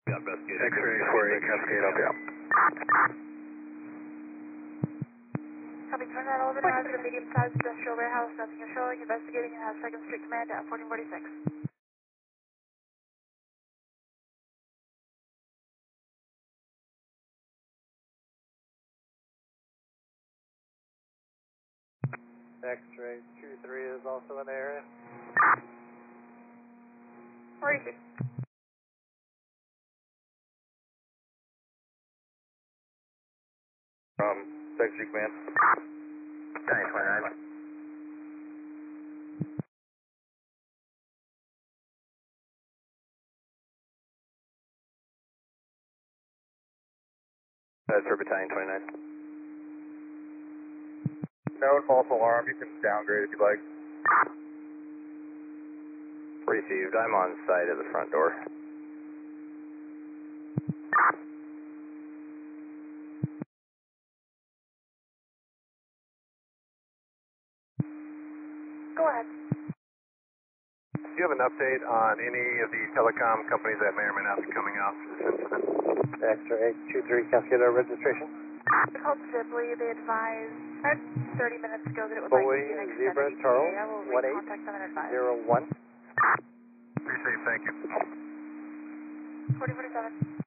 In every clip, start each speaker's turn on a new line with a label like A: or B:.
A: X-ray 48 Cascade, up, yeah.
B: Copy, turn that 11 miles to the medium-sized industrial warehouse, nothing is showing, investigating and have 2nd Street Command at 1446.
A: X-ray 23 is also in the area.
B: Where is it?
A: Second Street Command. 929. That's for Battalion 29. No false alarm, you can downgrade if you'd like. Received, I'm on site at the front door.
B: Go ahead.
A: Do you have an update on any of the telecom companies that may or may not be coming out for this incident? X-ray 823 Cascade registration.
B: I called Sibley, they advised 30 minutes ago that it would
A: Bowie,
B: likely be an
A: Zebra,
B: extended
A: Charles,
B: ETA. I will recontact them and advise.
A: 1801. Appreciate it, thank you.
B: 4047.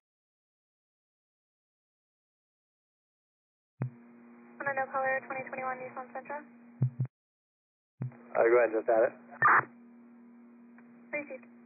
B: On a no color 2021 Nissan Sentra.
A: Go ahead and just add it.
B: Received.